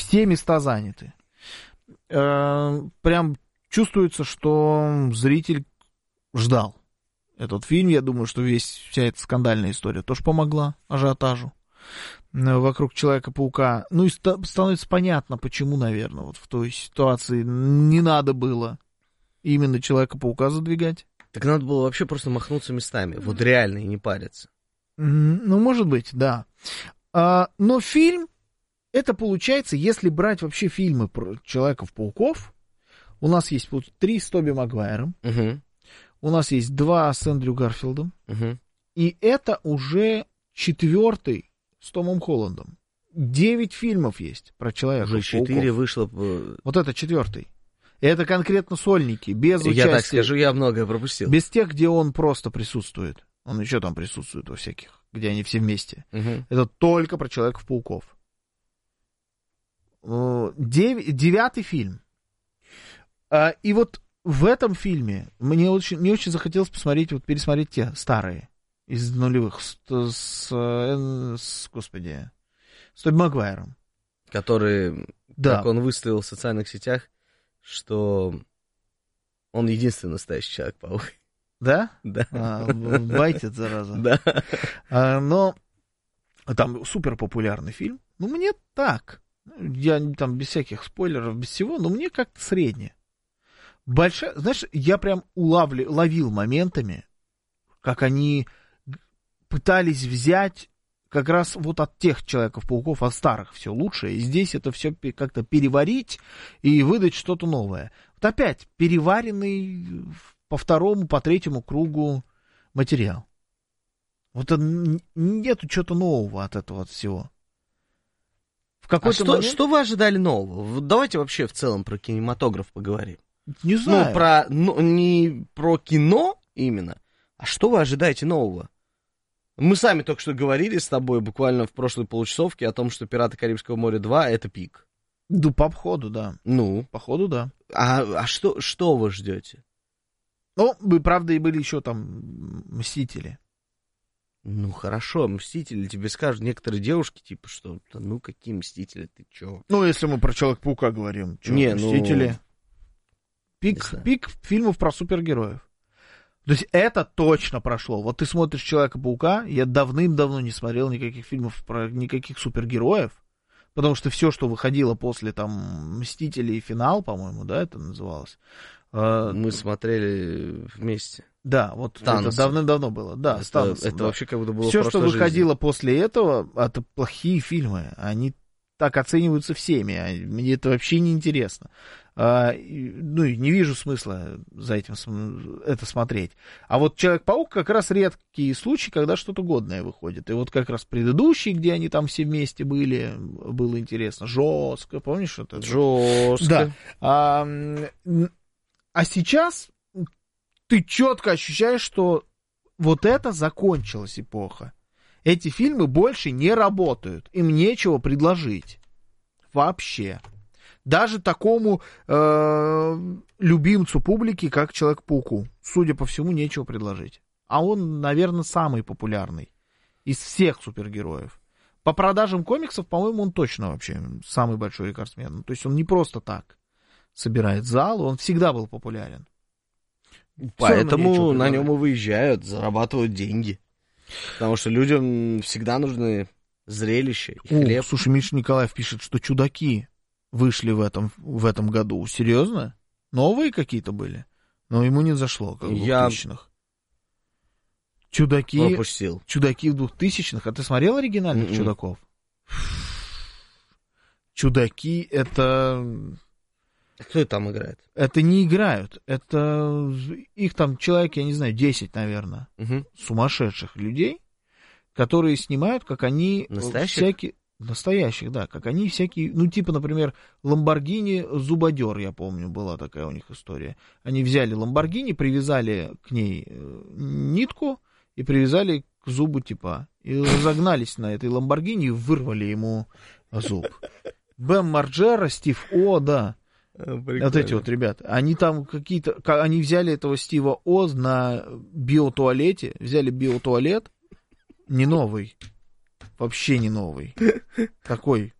все места заняты. Прям чувствуется, что зритель ждал этот фильм. Я думаю, что вся эта скандальная история тоже помогла ажиотажу вокруг Человека-паука. Ну и становится понятно, почему, наверное, вот в той ситуации не надо было именно Человека-паука задвигать. Так надо было вообще просто махнуться местами. Вот реально, и не париться. Ну, может быть, да. Но фильм, это получается, если брать вообще фильмы про Человеков-пауков, у нас есть 3 с Тоби Магуайром, у нас есть 2 с Эндрю Гарфилдом, и это уже 4 с Томом Холландом. 9 фильмов есть про Человека-пауков. Уже 4 вышло. Вот это 4. Это конкретно сольники, без участия. Я так скажу, я многое пропустил. Без тех, где он просто присутствует. Он еще там присутствует во всяких, где они все вместе. Это только про Человеков-пауков. 9-й фильм. И вот в этом фильме мне очень захотелось пересмотреть те старые из нулевых с Тоби Магуайром. Который, как он выставил в социальных сетях, что он единственный настоящий Человек-паук. Да? Да. Байтит, зараза. Да. Но там супер популярный фильм. Ну, мне так. Я там без всяких спойлеров, без всего, но мне как-то среднее. Знаешь, я прям ловил моментами, как они пытались взять как раз вот от тех Человеков-пауков, от старых все лучшее, и здесь это все как-то переварить и выдать что-то новое. Вот опять переваренный по 2-му, по 3-му кругу материал. Вот нету чего-то нового от этого всего. В какой-то момент... Что вы ожидали нового? Вот давайте вообще в целом про кинематограф поговорим. Не знаю. Не про кино именно, а что вы ожидаете нового? Мы сами только что говорили с тобой буквально в прошлой получасовке о том, что «Пираты Карибского моря 2» — это пик. Да, по ходу, да. Ну? По ходу, да. А что вы ждете? Ну, правда, и были еще там «Мстители». Ну, хорошо, «Мстители» тебе скажут некоторые девушки, типа, что, ну, какие «Мстители», ты чё? Ну, если мы про Человека-паука говорим. «Мстители». Пик фильмов про супергероев. То есть это точно прошло. Вот ты смотришь Человека-паука, я давным-давно не смотрел никаких фильмов про никаких супергероев, потому что все, что выходило после там «Мстителей» и «Финал», по-моему, да, это называлось. Мы смотрели вместе. Да, вот Танцы. Это давным-давно было. Да, это вообще как будто было все, в прошлой что выходило жизни. после этого, это плохие фильмы. Они так оцениваются всеми. Мне это вообще не интересно. Ну, и не вижу смысла за этим это смотреть. А вот Человек-паук как раз редкий случай, когда что-то годное выходит. И вот как раз предыдущий, где они там все вместе были, было интересно. Жестко, помнишь вот это? Жестко. Да. А сейчас ты четко ощущаешь, что вот это закончилась эпоха. Эти фильмы больше не работают. Им нечего предложить. Вообще. Даже такому любимцу публики, как Человек-пауку, судя по всему, нечего предложить. А он, наверное, самый популярный из всех супергероев. По продажам комиксов, по-моему, он точно вообще самый большой рекордсмен. То есть он не просто так собирает зал, он всегда был популярен. Поэтому на нем и выезжают, зарабатывают деньги. Потому что людям всегда нужны зрелища и хлеб. Слушай, Миша Николаев пишет, что «Чудаки» вышли в этом году. Серьезно? Новые какие-то были? Но ему не зашло, как в 2000-х. «Чудаки» пропустил. «Чудаки» в 2000-х. А ты смотрел оригинальных «Чудаков»? «Чудаки» — это... Кто там играет? Это не играют. Это их там человек, я не знаю, 10, наверное. Сумасшедших людей, которые снимают, как они... Настоящих? Настоящих, да. Как они всякие... Ну, типа, например, «Ламборгини Зубодер», я помню, была такая у них история. Они взяли «Ламборгини», привязали к ней нитку и привязали к зубу типа. И разогнались на этой «Ламборгини» и вырвали ему зуб. Бэм Марджера, Стив О, да. Прикольно. Вот эти вот ребята, они там какие-то, они взяли этого Стива Оз на биотуалете, взяли биотуалет, не новый, вообще не новый, такой